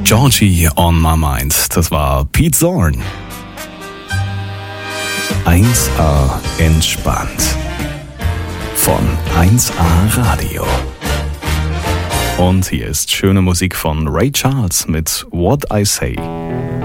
Georgie on my mind. Das war Pete Zorn. 1A entspannt. Von 1A Radio. Und hier ist schöne Musik von Ray Charles mit What I Say.